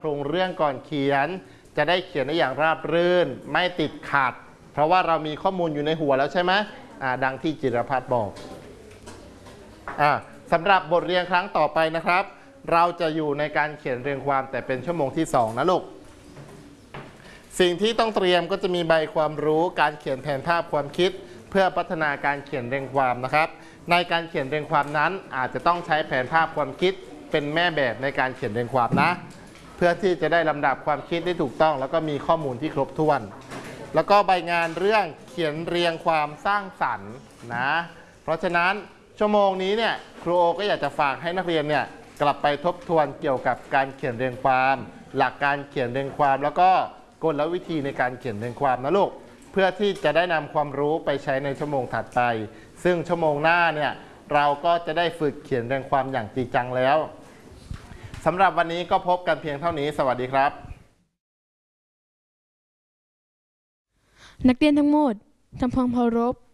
โครงเรื่องก่อนเขียนจะได้เขียนได้อย่างราบรื่นไม่ติดขัดเพราะว่าเรามีข้อมูลอยู่ในหัวแล้วใช่ไหมดังที่จิรพัฒน์บอกสำหรับบทเรียนครั้งต่อไปนะครับเราจะอยู่ในการเขียนเรียงความแต่เป็นชั่วโมงที่2นะลูกสิ่งที่ต้องเตรียมก็จะมีใบความรู้การเขียนแผนภาพความคิดเพื่อพัฒนาการเขียนเรียงความนะครับในการเขียนเรียงความนั้นอาจจะต้องใช้แผนภาพความคิดเป็นแม่แบบในการเขียนเรียงความนะเพื่อที่จะได้ลำดับความคิดได้ถูกต้องแล้วก็มีข้อมูลที่ครบถ้วนแล้วก็ใบงานเรื่องเขียนเรียงความสร้างสรรค์นะเพราะฉะนั้นชั่วโมงนี้เนี่ยครูโอก็อยากจะฝากให้นักเรียนเนี่ยกลับไปทบทวนเกี่ยวกับการเขียนเรียงความหลักการเขียนเรียงความแล้วก็กลวิธีในการเขียนเรียงความนะลูกเพื่อที่จะได้นำความรู้ไปใช้ในชั่วโมงถัดไปซึ่งชั่วโมงหน้าเนี่ยเราก็จะได้ฝึกเขียนเรียงความอย่างจริงจังแล้วสำหรับวันนี้ก็พบกันเพียงเท่านี้สวัสดีครับนักเรียนทั้งหมดทำความเคารพ